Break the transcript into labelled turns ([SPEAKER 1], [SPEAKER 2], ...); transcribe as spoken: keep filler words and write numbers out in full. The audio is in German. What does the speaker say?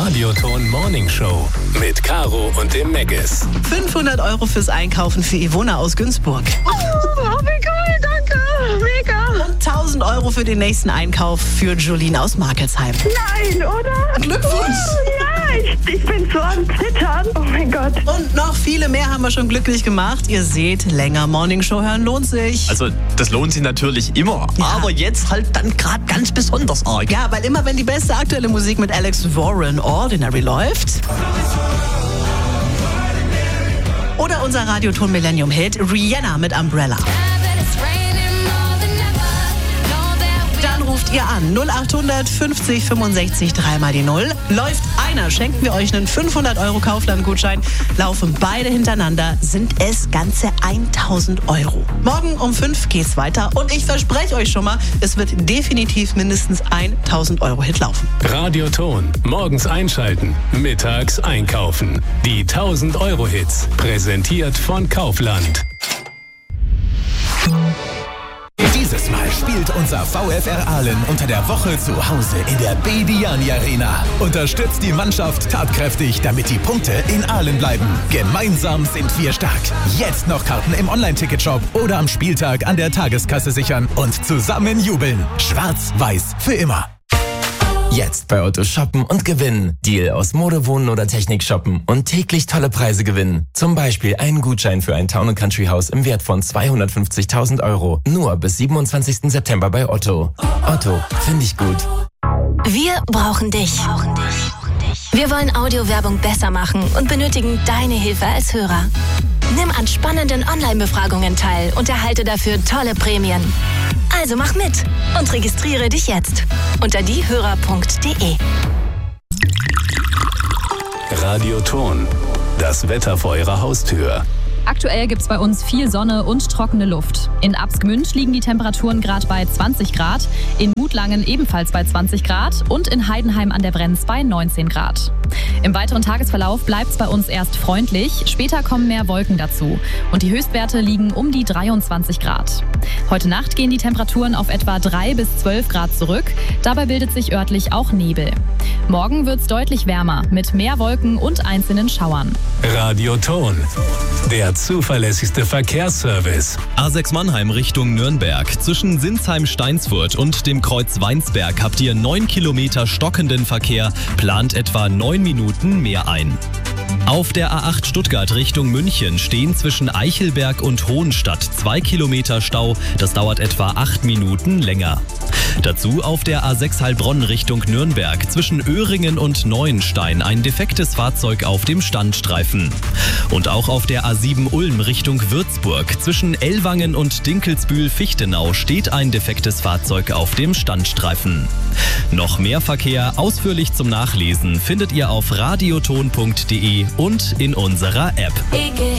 [SPEAKER 1] Radioton Morning Show mit Caro und dem Megas.
[SPEAKER 2] fünfhundert Euro fürs Einkaufen für Ivona aus Günzburg.
[SPEAKER 3] Oh, wie cool, danke, mega.
[SPEAKER 2] Und tausend Euro für den nächsten Einkauf für Jolene aus Markelsheim.
[SPEAKER 3] Nein, oder?
[SPEAKER 2] Glückwunsch!
[SPEAKER 3] Oh, ja, ich, ich bin so am Zittern. Oh mein Gott.
[SPEAKER 2] Und noch viele mehr haben wir schon glücklich gemacht. Ihr seht, länger Morning Show hören lohnt sich.
[SPEAKER 4] Also das lohnt sich natürlich immer,
[SPEAKER 2] Ja.
[SPEAKER 4] aber jetzt halt dann gerade ganz besonders arg.
[SPEAKER 2] Ja, weil immer wenn die beste aktuelle Musik mit Alex Warren Ordinary läuft. Oder unser Radioton Millennium Hit Rihanna mit Umbrella. Dann ruft ihr an null achthundert fünfzig fünfundsechzig dreimal die Null. Läuft einer, schenken wir euch einen fünfhundert Euro Kaufland-Gutschein. Laufen beide hintereinander, sind es ganze tausend Euro. Morgen um fünf geht's weiter und ich verspreche euch schon mal, es wird definitiv mindestens tausend Euro Hit laufen.
[SPEAKER 1] Radioton. Morgens einschalten, mittags einkaufen. Die tausend Euro Hits. Präsentiert von Kaufland.
[SPEAKER 5] Dieses Mal spielt unser VfR Aalen unter der Woche zu Hause in der Bediani Arena. Unterstützt die Mannschaft tatkräftig, damit die Punkte in Aalen bleiben. Gemeinsam sind wir stark. Jetzt noch Karten im Online-Ticket-Shop oder am Spieltag an der Tageskasse sichern und zusammen jubeln. Schwarz-Weiß für immer.
[SPEAKER 6] Jetzt bei Otto shoppen und gewinnen. Deal aus Mode, Wohnen oder Technik shoppen und täglich tolle Preise gewinnen. Zum Beispiel einen Gutschein für ein Town and Country Haus im Wert von zweihundertfünfzigtausend Euro. Nur bis siebenundzwanzigsten September bei Otto. Otto, finde ich gut.
[SPEAKER 7] Wir brauchen dich. Wir wollen Audiowerbung besser machen und benötigen deine Hilfe als Hörer. Nimm an spannenden Online-Befragungen teil und erhalte dafür tolle Prämien. Also mach mit und registriere dich jetzt unter diehörer punkt de.
[SPEAKER 1] Radioton. Das Wetter vor eurer Haustür.
[SPEAKER 8] Aktuell gibt es bei uns viel Sonne und trockene Luft. In Absgmünd liegen die Temperaturen gerade bei zwanzig Grad, in Mutlangen ebenfalls bei zwanzig Grad und in Heidenheim an der Brenz bei neunzehn Grad. Im weiteren Tagesverlauf bleibt es bei uns erst freundlich, später kommen mehr Wolken dazu und die Höchstwerte liegen um die dreiundzwanzig Grad. Heute Nacht gehen die Temperaturen auf etwa drei bis zwölf Grad zurück, dabei bildet sich örtlich auch Nebel. Morgen wird es deutlich wärmer mit mehr Wolken und einzelnen Schauern.
[SPEAKER 1] Radioton. Der zuverlässigste Verkehrsservice.
[SPEAKER 9] A sechs Mannheim Richtung Nürnberg. Zwischen Sinsheim-Steinsfurt und dem Kreuz Weinsberg habt ihr neun Kilometer stockenden Verkehr, plant etwa neun Minuten mehr ein. Auf der A acht Stuttgart Richtung München stehen zwischen Eichelberg und Hohenstadt zwei Kilometer Stau. Das dauert etwa acht Minuten länger. Dazu auf der A sechs Heilbronn Richtung Nürnberg zwischen Öhringen und Neuenstein ein defektes Fahrzeug auf dem Standstreifen. Und auch auf der A sieben Ulm Richtung Würzburg zwischen Ellwangen und Dinkelsbühl-Fichtenau steht ein defektes Fahrzeug auf dem Standstreifen. Noch mehr Verkehr ausführlich zum Nachlesen findet ihr auf radioton punkt de und in unserer App.